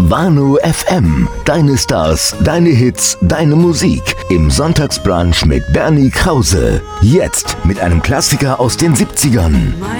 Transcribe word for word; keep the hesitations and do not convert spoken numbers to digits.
Wano F M. Deine Stars, deine Hits, deine Musik. Im Sonntagsbrunch mit Bernie Krause. Jetzt mit einem Klassiker aus den siebzigern.